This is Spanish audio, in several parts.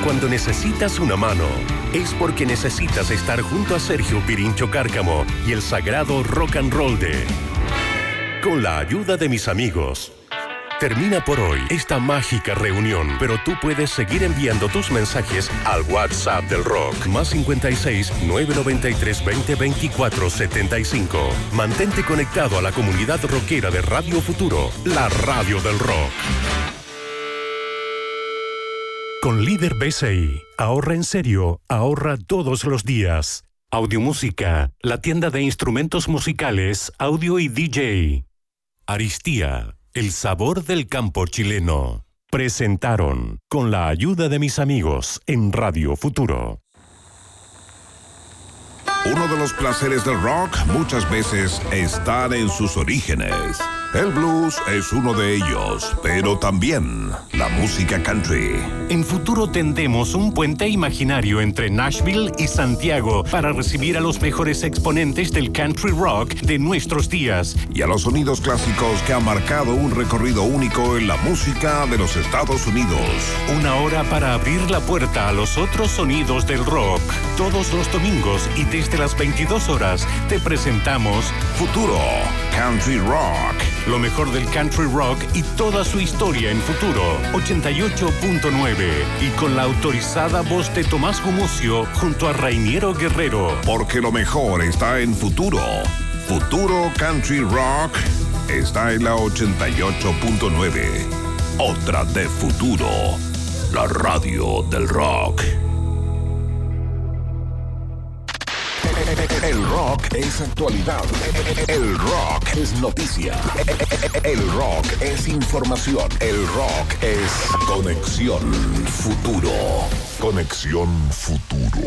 Cuando necesitas una mano, es porque necesitas estar junto a Sergio Pirincho Cárcamo y el sagrado rock and roll de Con la ayuda de mis amigos. Termina por hoy esta mágica reunión, pero tú puedes seguir enviando tus mensajes al WhatsApp del rock, más 56 993 20 24 75. Mantente conectado a la comunidad rockera de Radio Futuro, la radio del rock. Con Líder BCI, ahorra en serio, ahorra todos los días. Audiomúsica, la tienda de instrumentos musicales, audio y DJ. Aristía, el sabor del campo chileno. Presentaron, con la ayuda de mis amigos, en Radio Futuro. Uno de los placeres del rock muchas veces están en sus orígenes. El blues es uno de ellos, pero también la música country. En Futuro tendemos un puente imaginario entre Nashville y Santiago para recibir a los mejores exponentes del country rock de nuestros días. Y a los sonidos clásicos que han marcado un recorrido único en la música de los Estados Unidos. Una hora para abrir la puerta a los otros sonidos del rock. Todos los domingos y desde las 22 horas te presentamos Futuro Country Rock. Lo mejor del country rock y toda su historia en Futuro 88.9 y con la autorizada voz de Tomás Gumucio junto a Rainiero Guerrero. Porque lo mejor está en Futuro. Futuro Country Rock está en la 88.9. Otra de Futuro, la radio del rock. El rock es actualidad. El rock es noticia. El rock es información. El rock es Conexión Futuro. Conexión Futuro.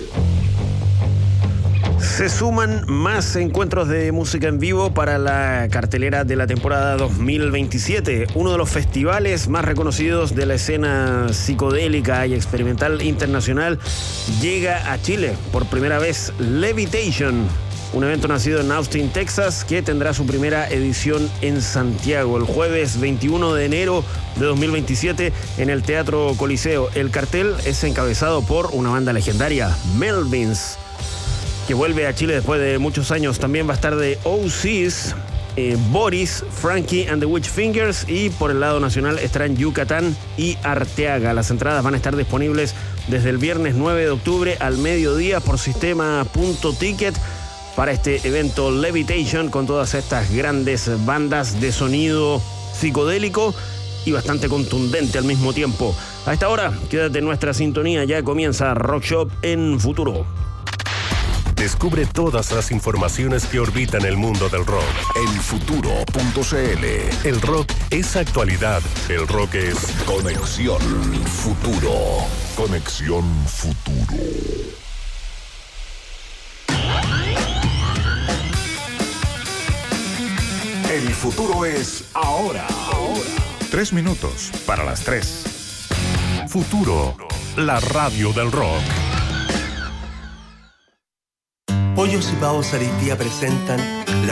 Se suman más encuentros de música en vivo para la cartelera de la temporada 2027. Uno de los festivales más reconocidos de la escena psicodélica y experimental internacional llega a Chile. Por primera vez, Levitation, un evento nacido en Austin, Texas, que tendrá su primera edición en Santiago el jueves 21 de enero de 2027 en el Teatro Coliseo. El cartel es encabezado por una banda legendaria, Melvins, que vuelve a Chile después de muchos años. También va a estar de OCs, Boris, Frankie and the Witchfingers, y por el lado nacional estarán Yucatán y Arteaga. Las entradas van a estar disponibles desde el viernes 9 de octubre al mediodía por sistema.ticket para este evento Levitation, con todas estas grandes bandas de sonido psicodélico y bastante contundente al mismo tiempo. A esta hora, quédate en nuestra sintonía, ya comienza Rock Shop en Futuro. Descubre todas las informaciones que orbitan el mundo del rock en futuro.cl. El rock es actualidad. El rock es Conexión Futuro. Conexión Futuro. El futuro es ahora. 3 minutos para las 3. Futuro, la radio del rock. Pollos y Pavos Aristía presentan